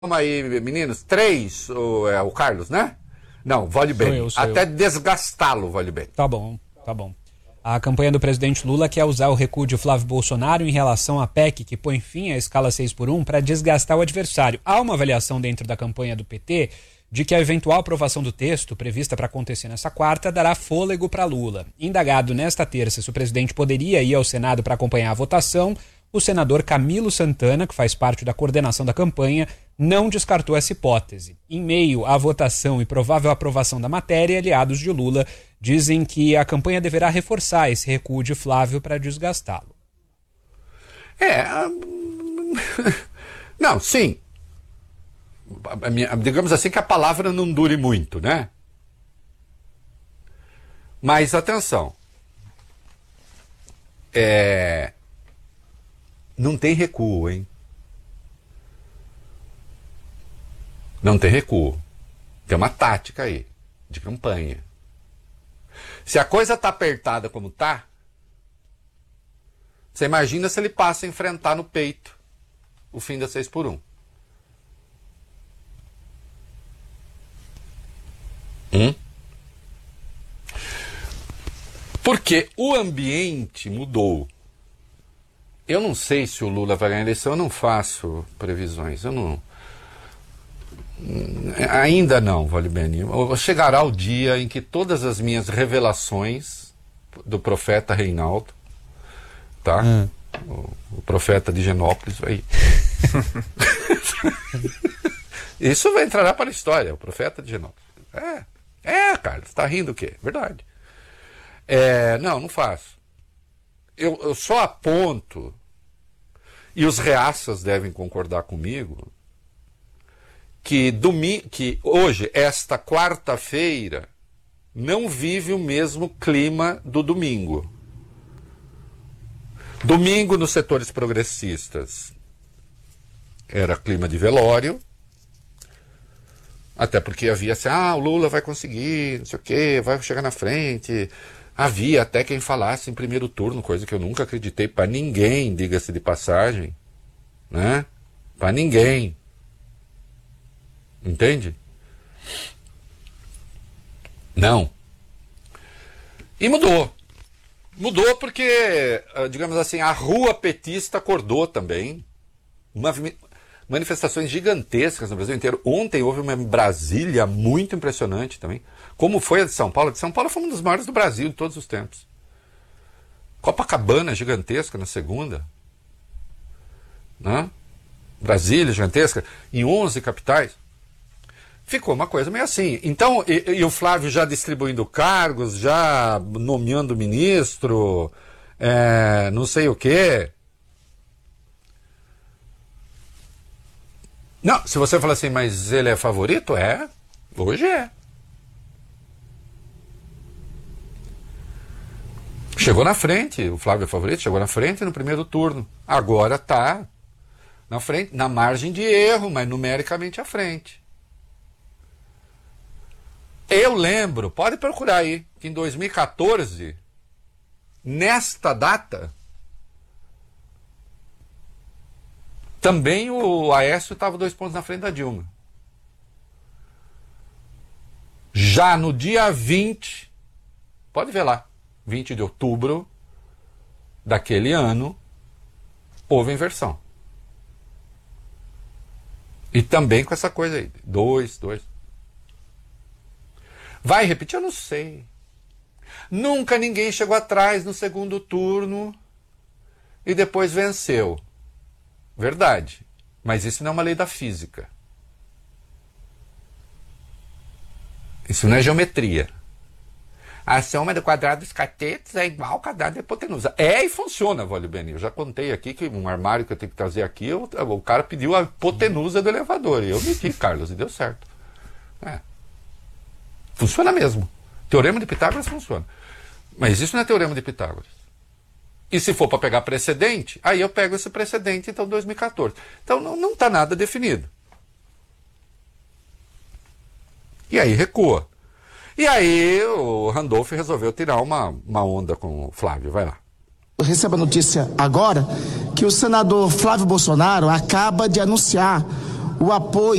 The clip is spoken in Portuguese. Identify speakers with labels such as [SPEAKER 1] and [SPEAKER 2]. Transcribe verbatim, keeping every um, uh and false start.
[SPEAKER 1] Vamos aí, meninos, três, o, é, o Carlos, né? Não, vale bem.
[SPEAKER 2] Sou eu, sou
[SPEAKER 1] Até
[SPEAKER 2] eu.
[SPEAKER 1] desgastá-lo, vale bem.
[SPEAKER 2] Tá bom, tá bom. A campanha do presidente Lula quer usar o recuo de Flávio Bolsonaro em relação à P E C que põe fim à escala seis por um para desgastar o adversário. Há uma avaliação dentro da campanha do P T de que a eventual aprovação do texto, prevista para acontecer nessa quarta, dará fôlego para Lula. Indagado nesta terça se o presidente poderia ir ao Senado para acompanhar a votação, o senador Camilo Santana, que faz parte da coordenação da campanha, não descartou essa hipótese. Em meio à votação e provável aprovação da matéria, aliados de Lula dizem que a campanha deverá reforçar esse recuo de Flávio para desgastá-lo.
[SPEAKER 1] É. Não, sim. Digamos assim que a palavra não dure muito, né? Mas atenção. É. Não tem recuo, hein? Não tem recuo. Tem uma tática aí, de campanha. Se a coisa tá apertada como tá, você imagina se ele passa a enfrentar no peito o fim da seis por um. Hum? Porque o ambiente mudou. Eu não sei se o Lula vai ganhar a eleição, eu não faço previsões, eu não... Ainda não, vale bem. Chegará o dia em que todas as minhas revelações do profeta Reinaldo, tá? Hum. O, o profeta de Genópolis vai... Isso vai entrar para a história, o profeta de Genópolis. É, é, Carlos, tá rindo o quê? Verdade. É, não, não faço. Eu, eu só aponto, e os reaças devem concordar comigo, que, domi que hoje, esta quarta-feira, não vive o mesmo clima do domingo. Domingo, nos setores progressistas, era clima de velório, até porque havia assim, ah, o Lula vai conseguir, não sei o quê, vai chegar na frente... Havia até quem falasse em primeiro turno, coisa que eu nunca acreditei para ninguém, diga-se de passagem, né? Para ninguém. Entende? Não. E mudou. Mudou porque, digamos assim, a rua petista acordou também. Uma, manifestações gigantescas no Brasil inteiro. Ontem houve uma em Brasília muito impressionante também. Como foi a de São Paulo? A de São Paulo foi uma das maiores do Brasil de todos os tempos. Copacabana gigantesca na segunda. Né? Brasília gigantesca. Em onze capitais. Ficou uma coisa meio assim. Então, e, e o Flávio já distribuindo cargos, já nomeando ministro, é, não sei o quê. Não, se você falar assim, mas ele é favorito? É. Hoje é. Chegou na frente, o Flávio é favorito, chegou na frente no primeiro turno. Agora está na frente, na margem de erro, mas numericamente à frente. Eu lembro, pode procurar aí, que em dois mil e quatorze, nesta data, também o Aécio estava dois pontos na frente da Dilma. Já no dia vinte, pode ver lá, vinte de outubro daquele ano, houve inversão. E também com essa coisa aí, dois, dois. Vai repetir? Eu não sei. Nunca ninguém chegou atrás no segundo turno e depois venceu. Verdade. Mas isso não é uma lei da física. Isso não é geometria. A soma do quadrado dos catetos é igual ao quadrado da hipotenusa. É e funciona, vale bem. Eu já contei aqui que um armário que eu tenho que trazer aqui, eu, o cara pediu a hipotenusa do elevador. E eu medi, Carlos, e deu certo. É. Funciona mesmo. Teorema de Pitágoras funciona. Mas isso não é teorema de Pitágoras. E se for para pegar precedente, aí eu pego esse precedente, então, dois mil e quatorze. Então não está nada definido. E aí recua. E aí o Randolph resolveu tirar uma, uma onda com o Flávio. Vai lá.
[SPEAKER 3] Eu recebo a notícia agora que o senador Flávio Bolsonaro acaba de anunciar o apoio